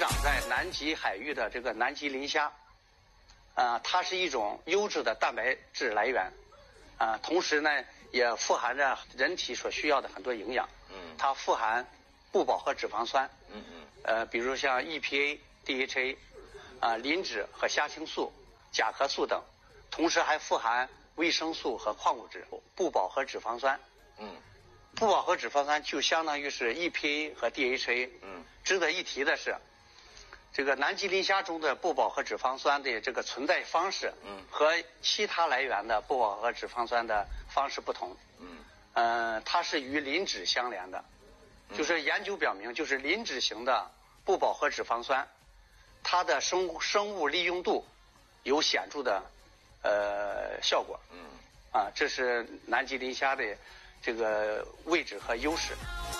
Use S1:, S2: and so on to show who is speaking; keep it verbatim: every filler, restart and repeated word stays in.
S1: 长在南极海域的这个南极磷虾，啊、呃，它是一种优质的蛋白质来源，啊、呃，同时呢也富含着人体所需要的很多营养。嗯，它富含不饱和脂肪酸。嗯嗯。呃，比如像 E P A、D H A， 啊、呃，磷脂和虾青素、甲壳素等，同时还富含维生素和矿物质、不饱和脂肪酸。嗯。不饱和脂肪酸就相当于是 E P A 和 D H A。嗯。值得一提的是，这个南极磷虾中的不饱和脂肪酸的这个存在方式，嗯，和其他来源的不饱和脂肪酸的方式不同。嗯。呃，它是与磷脂相连的，就是研究表明，就是磷脂型的不饱和脂肪酸，它的生物生物利用度有显著的呃效果。嗯。啊，这是南极磷虾的这个位置和优势。